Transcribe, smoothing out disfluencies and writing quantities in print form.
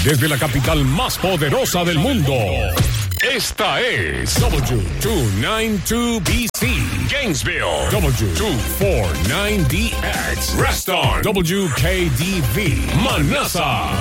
desde la capital más poderosa del mundo. Esta es W292BC, Gainesville, W249DX, Reston, WKDV, Manassa.